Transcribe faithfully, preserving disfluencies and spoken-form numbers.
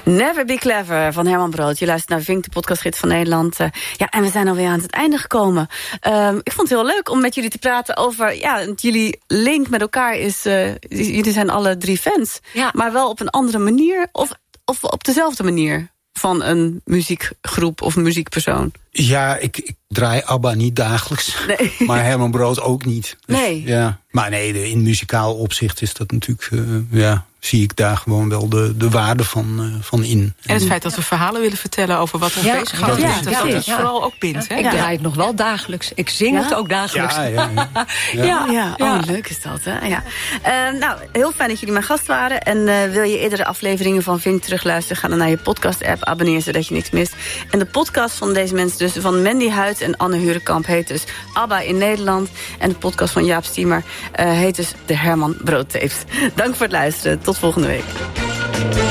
Never Be Clever van Herman Brood. Je luistert naar Vink, de podcastgids van Nederland. Uh, ja, en we zijn alweer aan het einde gekomen. Uh, ik vond het heel leuk om met jullie te praten over... ja, jullie link met elkaar is... Uh, jullie zijn alle drie fans. Ja. Maar wel op een andere manier of, of op dezelfde manier van een muziekgroep of muziekpersoon. Ja, ik, ik draai ABBA niet dagelijks. Nee. Maar Herman Brood ook niet. Dus, nee. Ja. Maar nee, in muzikaal opzicht is dat natuurlijk... Uh, ja, zie ik daar gewoon wel de, de waarde van, uh, van in. En het feit dat we verhalen willen vertellen over wat ons ja, bezighoudt. ja, Ja, ja, dat ja, is ja. vooral ook bindt. Ja, Hè? ik draai het nog wel dagelijks. Ik zing ja? het ook dagelijks. Ja, ja, ja. ja. ja, ja. Oh, leuk is dat, hè? Ja. Uh, nou, heel fijn dat jullie mijn gast waren. En uh, wil je eerdere afleveringen van Vink terugluisteren... ga dan naar je podcast-app, abonneer zodat je niks mist. En de podcast van deze mensen, dus van Mandy Huid en Anne Hurenkamp... heet dus ABBA in Nederland. En de podcast van Jaap Stiemer uh, heet dus de Herman Brood Tapes. Dank voor het luisteren. Tot volgende week.